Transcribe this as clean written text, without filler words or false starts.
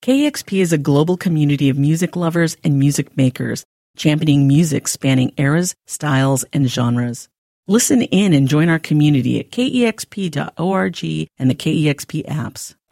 KEXP is a global community of music lovers and music makers, championing music spanning eras, styles, and genres. Listen in and join our community at kexp.org and the KEXP apps.